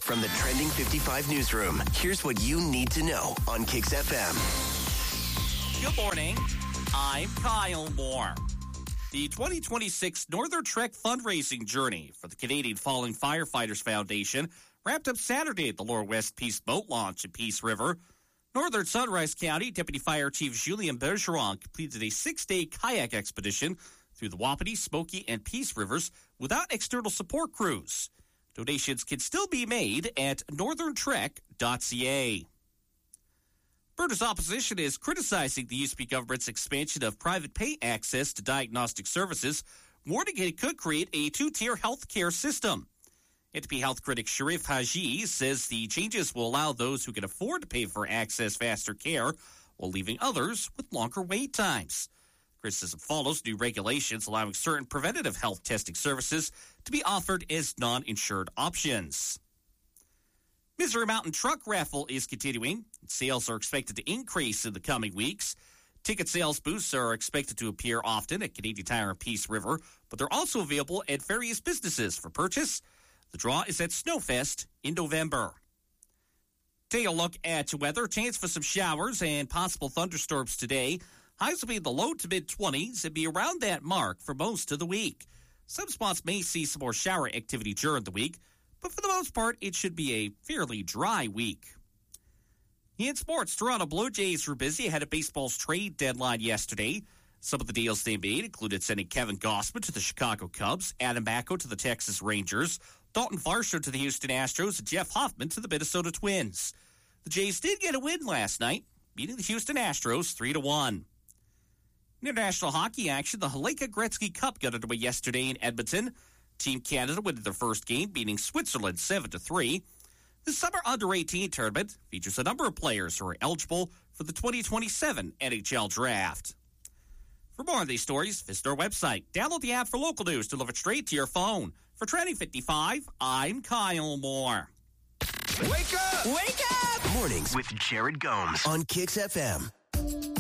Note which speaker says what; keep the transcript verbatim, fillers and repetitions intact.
Speaker 1: From the Trending fifty-five newsroom, here's what you need to know on Kix F M.
Speaker 2: Good morning. I'm Kyle Moore. The twenty twenty-six Northern Trek fundraising journey for the Canadian Fallen Firefighters Foundation wrapped up Saturday at the Lower West Peace Boat Launch at Peace River. Northern Sunrise County Deputy Fire Chief Julien Bergeron completed a six-day kayak expedition through the Wapiti, Smoky, and Peace Rivers without external support crews. Donations can still be made at northern trek dot c a. Alberta's opposition is criticizing the U S P government's expansion of private pay access to diagnostic services, warning it could create a two-tier health care system. N T P health critic Sharif Haji says the changes will allow those who can afford to pay for access faster care, while leaving others with longer wait times. Criticism follows new regulations allowing certain preventative health testing services to be offered as non-insured options. Misery Mountain Truck Raffle is continuing. Sales are expected to increase in the coming weeks. Ticket sales booths are expected to appear often at Canadian Tire and Peace River, but they're also available at various businesses for purchase. The draw is at Snowfest in November. Take a look at weather. Chance for some showers and possible thunderstorms today. Highs will be in the low to mid-twenties and be around that mark for most of the week. Some spots may see some more shower activity during the week, but for the most part, it should be a fairly dry week. In sports, Toronto Blue Jays were busy ahead of baseball's trade deadline yesterday. Some of the deals they made included sending Kevin Gausman to the Chicago Cubs, Adam Macko to the Texas Rangers, Dalton Varsho to the Houston Astros, and Jeff Hoffman to the Minnesota Twins. The Jays did get a win last night, beating the Houston Astros three to one. International hockey action, the Haleka Gretzky Cup got underway yesterday in Edmonton. Team Canada won their first game, beating Switzerland seven to three. The Summer under eighteen tournament features a number of players who are eligible for the twenty twenty-seven N H L Draft. For more on these stories, visit our website. Download the app for local news delivered straight to your phone. For Trending fifty-five, I'm Kyle Moore.
Speaker 1: Wake up! Wake up! Mornings with Jared Gomes on Kix F M.